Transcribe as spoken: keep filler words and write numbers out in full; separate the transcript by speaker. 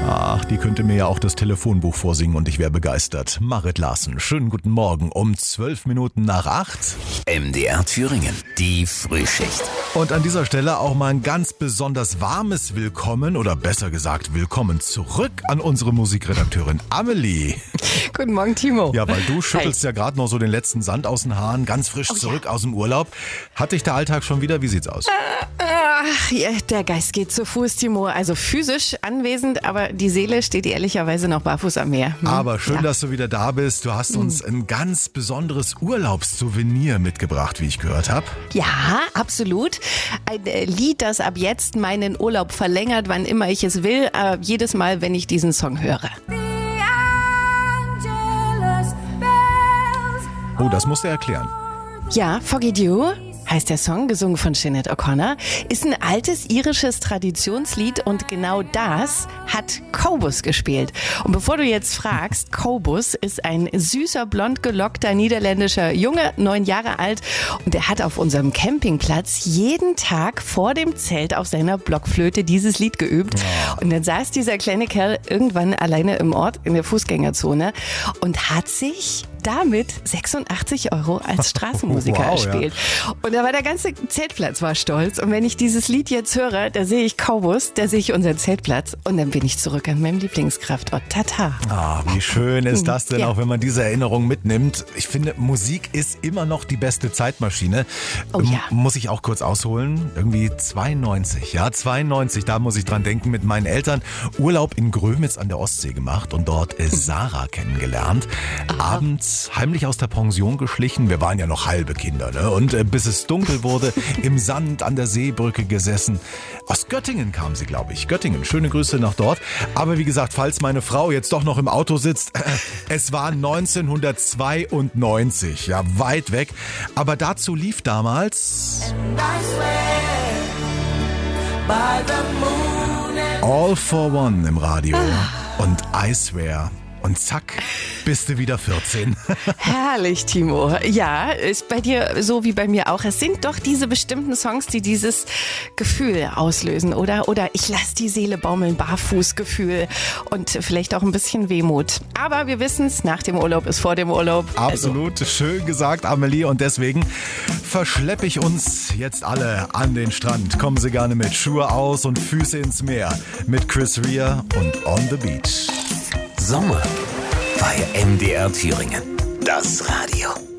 Speaker 1: Ach, die könnte mir ja auch das Telefonbuch vorsingen und ich wäre begeistert. Marit Larsen, schönen guten Morgen um zwölf Minuten nach acht.
Speaker 2: M D R Thüringen, die Frühschicht.
Speaker 1: Und an dieser Stelle auch mal ein ganz besonders warmes Willkommen oder besser gesagt Willkommen zurück an unsere Musikredakteurin Amelie.
Speaker 3: Guten Morgen, Timo.
Speaker 1: Ja, weil du schüttelst Hi. ja gerade noch so den letzten Sand aus den Haaren, ganz frisch oh, zurück ja. aus dem Urlaub. Hat dich der Alltag schon wieder? Wie sieht's aus?
Speaker 3: Ach, ja, der Geist geht zu Fuß, Timo. Also physisch anwesend, aber die Seele steht ehrlicherweise noch barfuß am Meer. Hm?
Speaker 1: Aber schön,
Speaker 3: ja.
Speaker 1: dass du wieder da bist. Du hast uns ein ganz besonderes Urlaubssouvenir mitgebracht, wie ich gehört habe.
Speaker 3: Ja, absolut. Ein Lied, das ab jetzt meinen Urlaub verlängert, wann immer ich es will. Äh, jedes Mal, wenn ich diesen Song höre.
Speaker 1: Oh, das musst du erklären.
Speaker 3: Ja, Forget You heißt der Song, gesungen von Sinead O'Connor, ist ein altes irisches Traditionslied und genau das hat Cobus gespielt. Und bevor du jetzt fragst, Cobus ist ein süßer, blond gelockter niederländischer Junge, neun Jahre alt, und er hat auf unserem Campingplatz jeden Tag vor dem Zelt auf seiner Blockflöte dieses Lied geübt. Und dann saß dieser kleine Kerl irgendwann alleine im Ort in der Fußgängerzone und hat sich damit sechsundachtzig Euro als Straßenmusiker wow, erspielt. Ja. Und da war der ganze Zeltplatz war stolz. Und wenn ich dieses Lied jetzt höre, da sehe ich Cobus, da sehe ich unseren Zeltplatz und dann bin ich zurück an meinem Lieblingskraftort. Tata.
Speaker 1: Ah, wie schön ist das denn,
Speaker 3: ja.
Speaker 1: auch wenn man diese Erinnerung mitnimmt. Ich finde, Musik ist immer noch die beste Zeitmaschine.
Speaker 3: Oh ja.
Speaker 1: Muss ich auch kurz ausholen? Irgendwie zweiundneunzig, ja, zweiundneunzig, da muss ich dran denken, mit meinen Eltern Urlaub in Grömitz an der Ostsee gemacht und dort Sarah kennengelernt. Aha. Abends heimlich aus der Pension geschlichen. Wir waren ja noch halbe Kinder, ne? Und äh, bis es dunkel wurde, im Sand an der Seebrücke gesessen. Aus Göttingen kam sie, glaube ich. Göttingen, schöne Grüße nach dort. Aber wie gesagt, falls meine Frau jetzt doch noch im Auto sitzt, äh, es war neunzehnhundertzweiundneunzig, ja, weit weg. Aber dazu lief damals All for One im Radio und I Swear. Und zack, bist du wieder vierzehn.
Speaker 3: Herrlich, Timo. Ja, ist bei dir so wie bei mir auch. Es sind doch diese bestimmten Songs, die dieses Gefühl auslösen, oder? Oder ich lass die Seele baumeln, Barfußgefühl und vielleicht auch ein bisschen Wehmut. Aber wir wissen es, nach dem Urlaub ist vor dem Urlaub.
Speaker 1: Absolut, also. Schön gesagt, Amelie. Und deswegen verschleppe ich uns jetzt alle an den Strand. Kommen Sie gerne mit. Schuhe aus und Füße ins Meer. Mit Chris Rea und On the Beach.
Speaker 2: Sommer bei M D R Thüringen. Das Radio.